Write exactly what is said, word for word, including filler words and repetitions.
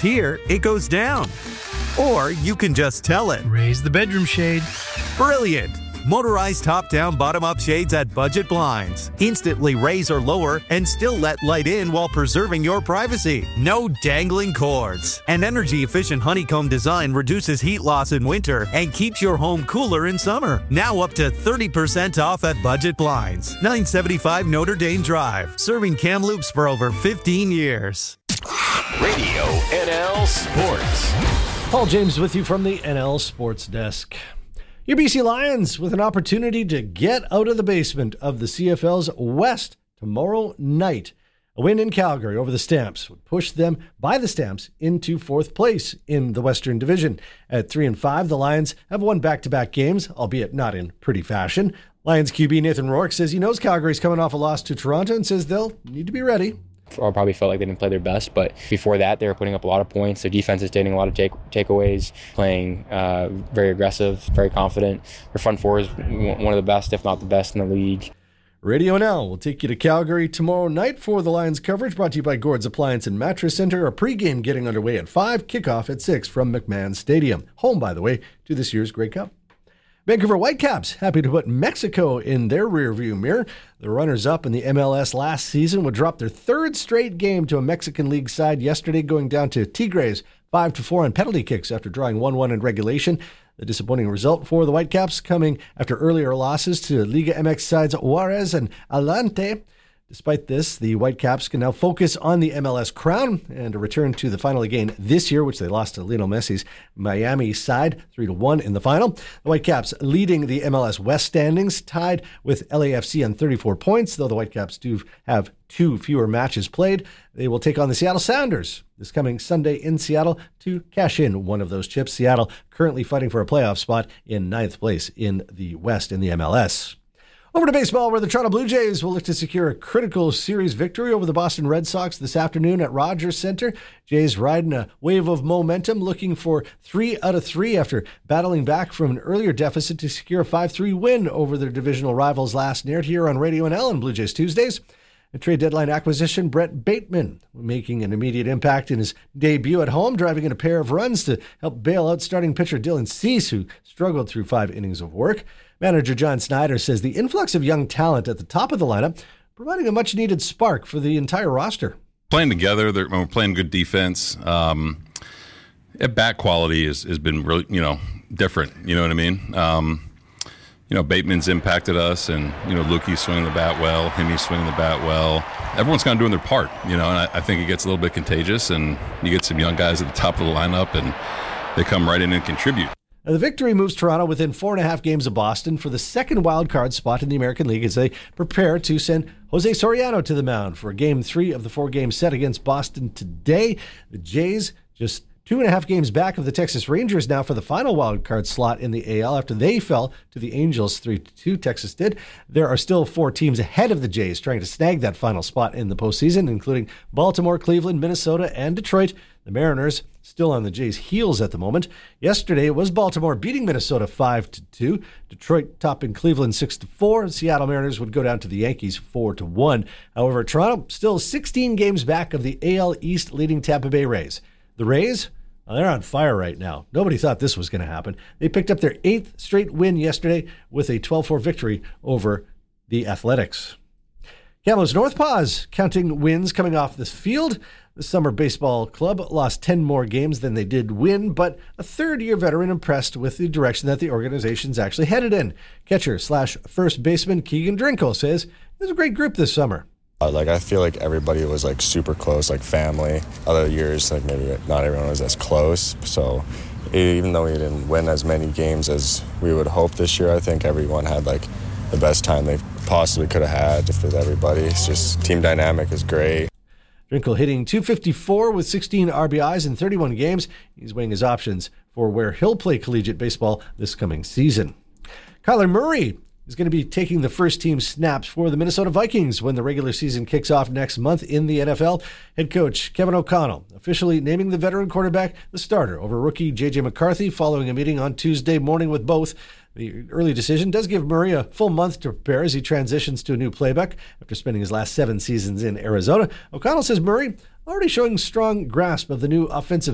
here, it goes down. Or you can just tell it. Raise the bedroom shade. Brilliant! Motorized top-down, bottom-up shades at Budget Blinds. Instantly raise or lower and still let light in while preserving your privacy. No dangling cords. An energy-efficient honeycomb design reduces heat loss in winter and keeps your home cooler in summer. Now up to thirty percent off at Budget Blinds. nine seventy-five Notre Dame Drive. Serving Kamloops for over fifteen years. Radio N L Sports. Paul James with you from the N L Sports Desk. Your B C Lions with an opportunity to get out of the basement of the C F L's West tomorrow night. A win in Calgary over the Stamps would push them by the Stamps into fourth place in the Western Division. At three and five, the Lions have won back-to-back games, albeit not in pretty fashion. Lions Q B Nathan Rourke says he knows Calgary's coming off a loss to Toronto and says they'll need to be ready. Or probably felt like they didn't play their best, but before that they were putting up a lot of points. Their defense is taking a lot of take, takeaways, playing uh, very aggressive, very confident. Their front four is one of the best, if not the best, in the league. Radio N L will take you to Calgary tomorrow night for the Lions coverage, brought to you by Gord's Appliance and Mattress Center. A pregame getting underway at five, kickoff at six from McMahon Stadium. Home, by the way, to this year's Grey Cup. Vancouver Whitecaps happy to put Mexico in their rearview mirror. The runners-up in the M L S last season would drop their third straight game to a Mexican League side yesterday, going down to Tigres five to four on penalty kicks after drawing one one in regulation. The disappointing result for the Whitecaps coming after earlier losses to Liga M X sides Juarez and Atlante. Despite this, the Whitecaps can now focus on the M L S crown and a return to the final again this year, which they lost to Lionel Messi's Miami side, three to one in the final. The Whitecaps leading the M L S West standings, tied with L A F C on thirty-four points, though the Whitecaps do have two fewer matches played. They will take on the Seattle Sounders this coming Sunday in Seattle to cash in one of those chips. Seattle currently fighting for a playoff spot in ninth place in the West in the M L S. Over to baseball, where the Toronto Blue Jays will look to secure a critical series victory over the Boston Red Sox this afternoon at Rogers Center. Jays riding a wave of momentum, looking for three out of three after battling back from an earlier deficit to secure a five three win over their divisional rivals last night here on Radio N L and Blue Jays Tuesdays. A trade deadline acquisition, Brett Bateman, making an immediate impact in his debut at home, driving in a pair of runs to help bail out starting pitcher Dylan Cease, who struggled through five innings of work. Manager John Snyder says the influx of young talent at the top of the lineup providing a much-needed spark for the entire roster. Playing together, they're we're playing good defense. Um, bat quality has, has been really, you know, different. You know what I mean? Um, you know, Bateman's impacted us, and, you know, Lukey's swinging the bat well, Hemi's swinging the bat well. Everyone's kind of doing their part, you know, and I, I think it gets a little bit contagious, and you get some young guys at the top of the lineup, and they come right in and contribute. Now, the victory moves Toronto within four and a half games of Boston for the second wild card spot in the American League as they prepare to send Jose Soriano to the mound for game three of the four-game set against Boston today. The Jays just two and a half games back of the Texas Rangers now for the final wild card slot in the A L after they fell to the Angels three to two. Texas did. There are still four teams ahead of the Jays trying to snag that final spot in the postseason, including Baltimore, Cleveland, Minnesota, and Detroit. The Mariners still on the Jays' heels at the moment. Yesterday it was Baltimore beating Minnesota five to two. Detroit topping Cleveland six to four. Seattle Mariners would go down to the Yankees four to one. However, Toronto still sixteen games back of the A L East leading Tampa Bay Rays. The Rays, well, they're on fire right now. Nobody thought this was going to happen. They picked up their eighth straight win yesterday with a twelve four victory over the Athletics. Kamloops North Paws counting wins coming off this field. The Summer Baseball Club lost ten more games than they did win, but a third-year veteran impressed with the direction that the organization's actually headed in. Catcher slash first baseman Keegan Drinkle says it was a great group this summer. Uh, like I feel like everybody was like super close, like family. Other years, like maybe not everyone was as close. So even though we didn't win as many games as we would hope this year, I think everyone had like the best time they possibly could have had with everybody. It's just team dynamic is great. Drinkle hitting two fifty-four with sixteen R B Is in thirty-one games. He's weighing his options for where he'll play collegiate baseball this coming season. Kyler Murray is going to be taking the first team snaps for the Minnesota Vikings when the regular season kicks off next month in the N F L. Head coach Kevin O'Connell officially naming the veteran quarterback the starter over rookie J J McCarthy following a meeting on Tuesday morning with both. The early decision does give Murray a full month to prepare as he transitions to a new playbook after spending his last seven seasons in Arizona. O'Connell says Murray already showing strong grasp of the new offensive